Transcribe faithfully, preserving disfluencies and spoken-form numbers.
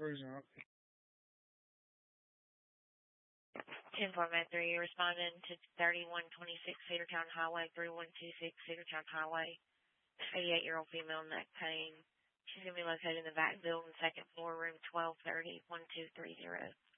Cruising. ten four three, you're responding to thirty-one twenty-six Cedartown Highway, three one two six Cedartown Highway. eighty-eight-year-old female neck pain. She's going to be located in the back building, second floor, room twelve thirty, one two three zero.